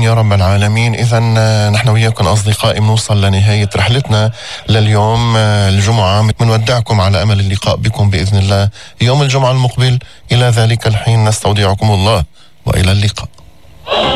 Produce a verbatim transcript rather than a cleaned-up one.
يا رب العالمين. إذا نحن وياكم أصدقائي بنوصل لنهاية رحلتنا لليوم الجمعة. بنودعكم على أمل اللقاء بكم بإذن الله يوم الجمعة المقبل. إلى ذلك الحين نستودعكم الله وإلى اللقاء.